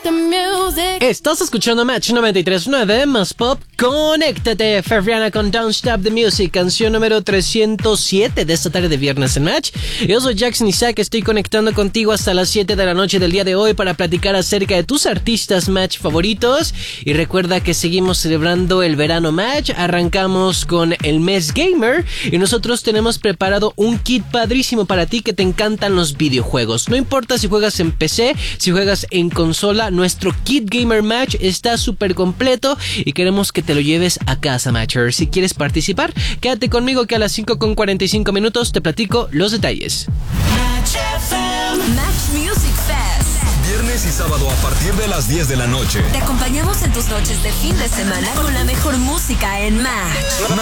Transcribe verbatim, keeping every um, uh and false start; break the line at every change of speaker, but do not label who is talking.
Estás escuchando Match noventa y tres punto nueve más pop. Conéctate, Ferriana con Don't Stop the Music, canción número trescientos siete de esta tarde de viernes en Match. Yo soy Jackson Isaac, estoy conectando contigo hasta las siete de la noche del día de hoy para platicar acerca de tus artistas Match favoritos. Y recuerda que seguimos celebrando el verano Match, arrancamos con el mes gamer y nosotros tenemos preparado un kit padrísimo para ti que te encantan los videojuegos. No importa si juegas en P C, si juegas en consola, nuestro kit gamer Match está súper completo y queremos que te lo lleves a casa, Matcher. Si quieres participar, quédate conmigo que a las cinco con cuarenta y cinco minutos te platico los detalles.
Match F M. Match Music Fest.
Viernes y sábado a partir de las diez de la noche.
Te acompañamos en tus noches de fin de semana con la mejor música en Match.